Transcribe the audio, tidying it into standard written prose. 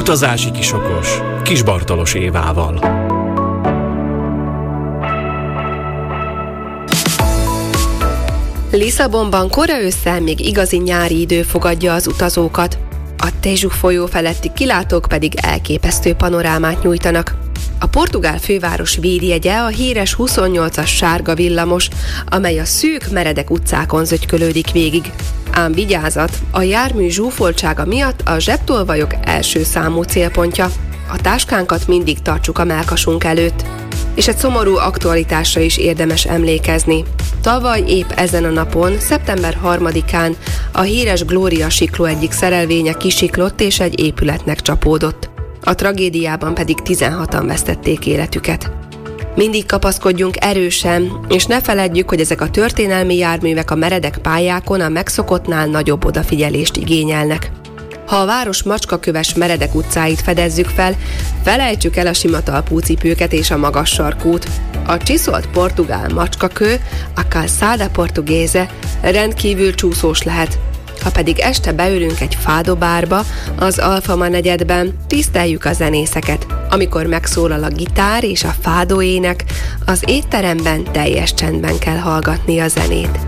Utazási kisokos Kis Bartalos Évával. Lisszabonban kora ősszel még igazi nyári idő fogadja az utazókat. A Tejo folyó feletti kilátók pedig elképesztő panorámát nyújtanak. A portugál főváros védjegye a híres 28-as sárga villamos, amely a szűk, meredek utcákon zögykölődik végig. Ám vigyázat, a jármű zsúfoltsága miatt a zsebtolvajok első számú célpontja. A táskánkat mindig tartsuk a mellkasunk előtt. És egy szomorú aktualitásra is érdemes emlékezni. Tavaly épp ezen a napon, szeptember 3-án a híres Glória sikló egyik szerelvénye kisiklott és egy épületnek csapódott. A tragédiában pedig 16-an vesztették életüket. Mindig kapaszkodjunk erősen, és ne feledjük, hogy ezek a történelmi járművek a meredek pályákon a megszokottnál nagyobb odafigyelést igényelnek. Ha a város macskaköves meredek utcáit fedezzük fel, felejtsük el a sima talpú cipőket és a magas sarkút. A csiszolt portugál macskakő, a calçada portuguesa rendkívül csúszós lehet. Ha pedig este beülünk egy fádobárba, az Alfama negyedben, tiszteljük a zenészeket. Amikor megszólal a gitár és a fádóének, az étteremben teljes csendben kell hallgatni a zenét.